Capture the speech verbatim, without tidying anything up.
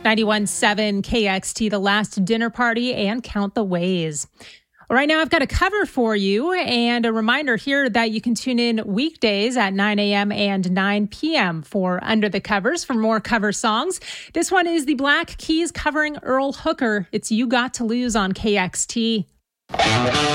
ninety-one point seven K X T, The Last Dinner Party, and Count the Ways. Right now, I've got a cover for you, and a reminder here that you can tune in weekdays at nine a.m. and nine p.m. for Under the Covers for more cover songs. This one is the Black Keys covering Earl Hooker. It's You Got to Lose on K X T.